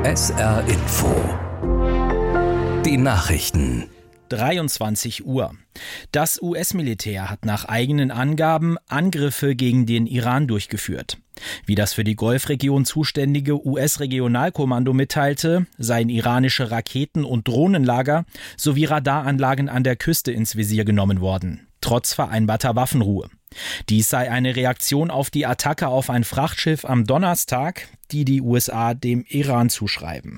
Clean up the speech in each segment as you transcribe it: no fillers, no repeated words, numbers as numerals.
SR Info. Die Nachrichten. 23 Uhr. Das US-Militär hat nach eigenen Angaben Angriffe gegen den Iran durchgeführt. Wie das für die Golfregion zuständige US-Regionalkommando mitteilte, seien iranische Raketen- und Drohnenlager sowie Radaranlagen an der Küste ins Visier genommen worden, trotz vereinbarter Waffenruhe. Dies sei eine Reaktion auf die Attacke auf ein Frachtschiff am Donnerstag, die die USA dem Iran zuschreiben.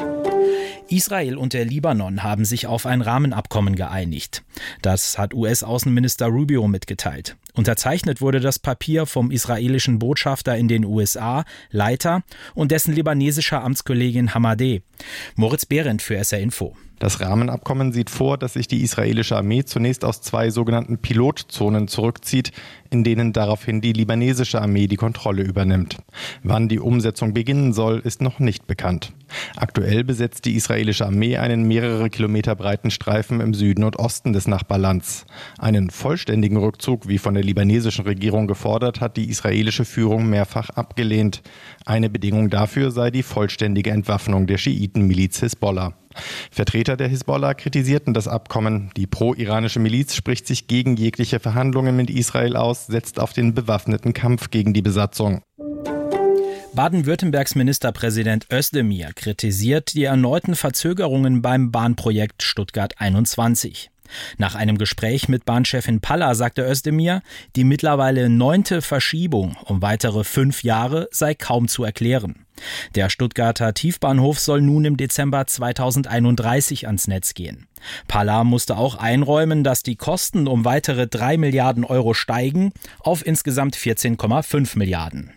Israel und der Libanon haben sich auf ein Rahmenabkommen geeinigt. Das hat US-Außenminister Rubio mitgeteilt. Unterzeichnet wurde das Papier vom israelischen Botschafter in den USA, Leiter, und dessen libanesischer Amtskollegin Hamadeh. Moritz Behrendt für SR Info. Das Rahmenabkommen sieht vor, dass sich die israelische Armee zunächst aus 2 sogenannten Pilotzonen zurückzieht, in denen daraufhin die libanesische Armee die Kontrolle übernimmt. Wann die Umsetzung beginnen soll, ist noch nicht bekannt. Aktuell besetzt die israelische Armee einen mehrere Kilometer breiten Streifen im Süden und Osten des Nachbarlands. Einen vollständigen Rückzug, wie von der libanesischen Regierung gefordert, hat die israelische Führung mehrfach abgelehnt. Eine Bedingung dafür sei die vollständige Entwaffnung der Schiitenmiliz Hisbollah. Vertreter der Hisbollah kritisierten das Abkommen. Die pro-iranische Miliz spricht sich gegen jegliche Verhandlungen mit Israel aus, setzt auf den bewaffneten Kampf gegen die Besatzung. Baden-Württembergs Ministerpräsident Özdemir kritisiert die erneuten Verzögerungen beim Bahnprojekt Stuttgart 21. Nach einem Gespräch mit Bahnchefin Palla sagte Özdemir, die mittlerweile 9. Verschiebung um weitere 5 Jahre sei kaum zu erklären. Der Stuttgarter Tiefbahnhof soll nun im Dezember 2031 ans Netz gehen. Palla musste auch einräumen, dass die Kosten um weitere 3 Milliarden Euro steigen auf insgesamt 14,5 Milliarden.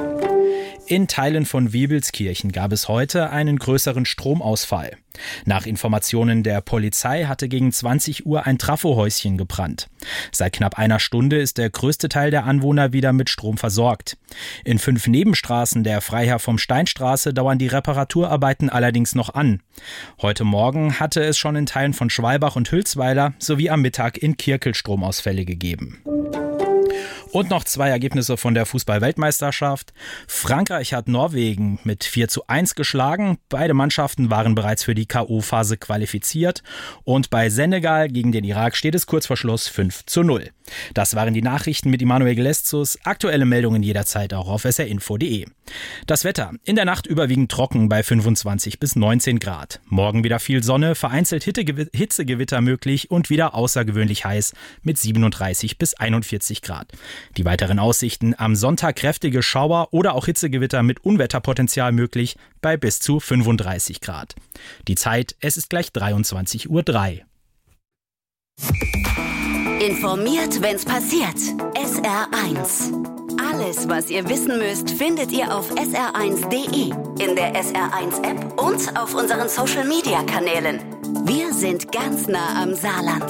In Teilen von Webelskirchen gab es heute einen größeren Stromausfall. Nach Informationen der Polizei hatte gegen 20 Uhr ein Trafohäuschen gebrannt. Seit knapp einer Stunde ist der größte Teil der Anwohner wieder mit Strom versorgt. In 5 Nebenstraßen der Freiherr vom Steinstraße dauern die Reparaturarbeiten allerdings noch an. Heute Morgen hatte es schon in Teilen von Schwalbach und Hülsweiler sowie am Mittag in Kirkel Stromausfälle gegeben. Und noch 2 Ergebnisse von der Fußball-Weltmeisterschaft. Frankreich hat Norwegen mit 4:1 geschlagen. Beide Mannschaften waren bereits für die K.O.-Phase qualifiziert. Und bei Senegal gegen den Irak steht es kurz vor Schluss 5:0. Das waren die Nachrichten mit Immanuel Geleszus. Aktuelle Meldungen jederzeit auch auf srinfo.de. Das Wetter. In der Nacht überwiegend trocken bei 25 bis 19 Grad. Morgen wieder viel Sonne, vereinzelt Hitzegewitter möglich und wieder außergewöhnlich heiß mit 37 bis 41 Grad. Die weiteren Aussichten: am Sonntag kräftige Schauer oder auch Hitzegewitter mit Unwetterpotenzial möglich bei bis zu 35 Grad. Die Zeit, es ist gleich 23:03 Uhr. Informiert, wenn's passiert. SR1. Alles, was ihr wissen müsst, findet ihr auf sr1.de, in der SR1-App und auf unseren Social-Media-Kanälen. Wir sind ganz nah am Saarland.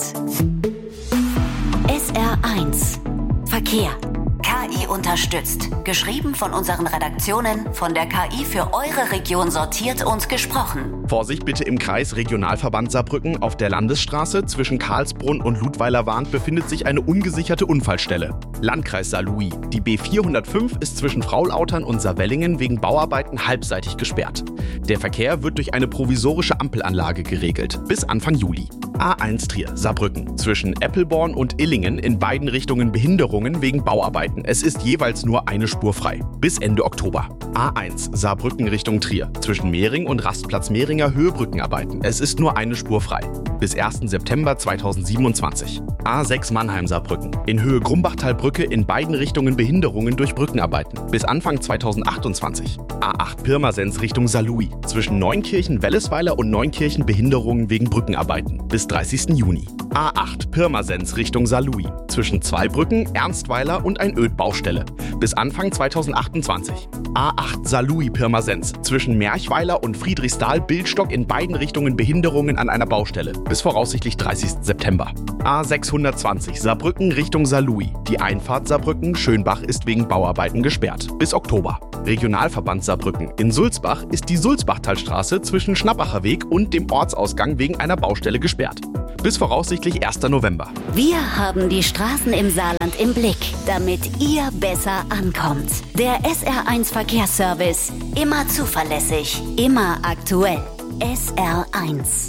SR1 Verkehr. KI unterstützt. Geschrieben von unseren Redaktionen, von der KI für eure Region sortiert und gesprochen. Vorsicht bitte im Kreis Regionalverband Saarbrücken. Auf der Landesstraße zwischen Karlsbrunn und Ludweiler-Warnt befindet sich eine ungesicherte Unfallstelle. Landkreis Saarlouis. Die B405 ist zwischen Fraulautern und Saarwellingen wegen Bauarbeiten halbseitig gesperrt. Der Verkehr wird durch eine provisorische Ampelanlage geregelt. Bis Anfang Juli. A1 Trier, Saarbrücken. Zwischen Eppelborn und Illingen in beiden Richtungen Behinderungen wegen Bauarbeiten. Es ist jeweils nur eine Spur frei. Bis Ende Oktober. A1 Saarbrücken Richtung Trier. Zwischen Mehring und Rastplatz Mehringer Höhe Brückenarbeiten. Es ist nur eine Spur frei. Bis 1. September 2027. A6 Mannheim Saarbrücken. In Höhe Grumbachtalbrücke in beiden Richtungen Behinderungen durch Brückenarbeiten. Bis Anfang 2028. A8 Pirmasens Richtung Saarlouis. Zwischen Neunkirchen-Wellesweiler und Neunkirchen Behinderungen wegen Brückenarbeiten. Bis 30. Juni. A8 Pirmasens Richtung Saarlouis. Zwischen Zweibrücken, Ernstweiler und ein Baustelle. Bis Anfang 2028. A8 Saarlouis Pirmasens. Zwischen Merchweiler und Friedrichsthal-Bildstock in beiden Richtungen Behinderungen an einer Baustelle. Bis voraussichtlich 30. September. A620 Saarbrücken Richtung Saarlouis. Die Einfahrt Saarbrücken-Schönbach ist wegen Bauarbeiten gesperrt. Bis Oktober. Regionalverband Saarbrücken. In Sulzbach ist die Sulzbachtalstraße zwischen Schnappacher Weg und dem Ortsausgang wegen einer Baustelle gesperrt. bis voraussichtlich 1. November. Wir haben die Straßen im Saarland im Blick, damit ihr besser ankommt. Der SR1 Verkehrsservice. Immer zuverlässig, immer aktuell. SR1.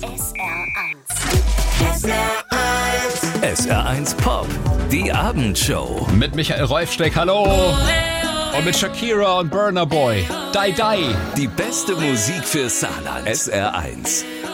SR1 Pop, die Abendshow. Mit Michael Rolfsteck, hallo. Und mit Shakira und Burna Boy. Die. Die beste Musik für Saarland. SR1.